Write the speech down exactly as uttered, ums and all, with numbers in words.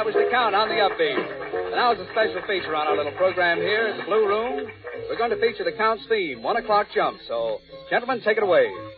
that was the Count on the upbeat. And now, as a special feature on our little program here at the Blue Room, we're going to feature the Count's theme, One O'Clock Jump. So, gentlemen, take it away.